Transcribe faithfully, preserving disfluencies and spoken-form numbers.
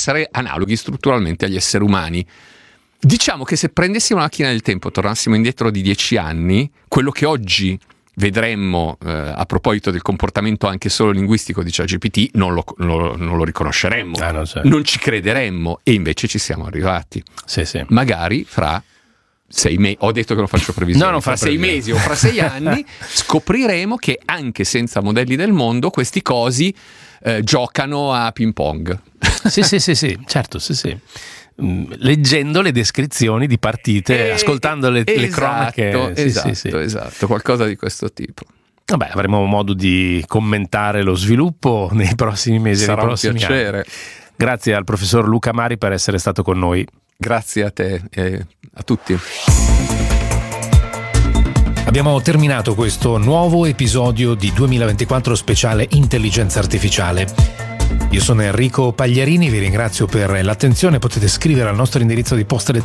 essere analoghi strutturalmente agli esseri umani. Diciamo che se prendessimo una macchina del tempo, tornassimo indietro di dieci anni, quello che oggi vedremmo eh, a proposito del comportamento anche solo linguistico di ChatGPT non lo, lo, non lo riconosceremmo, ah, non, so. non ci crederemmo, e invece ci siamo arrivati. Sì, sì. Magari fra sei mesi, ho detto che non faccio previsioni, no, non fra sei mesi o fra sei anni scopriremo che anche senza modelli del mondo questi cosi eh, giocano a ping pong. Sì, sì, sì, sì, certo, sì, sì. Leggendo le descrizioni di partite, eh, ascoltando le, esatto, le cronache, sì, esatto, sì, sì. esatto, qualcosa di questo tipo. Vabbè, avremo modo di commentare lo sviluppo nei prossimi mesi. Sarà nei prossimi un piacere. Anni. Grazie al professor Luca Mari per essere stato con noi. Grazie a te e a tutti. Abbiamo terminato questo nuovo episodio di duemilaventiquattro speciale Intelligenza Artificiale. Io sono Enrico Pagliarini, vi ringrazio per l'attenzione. Potete scrivere al nostro indirizzo di posta elettronica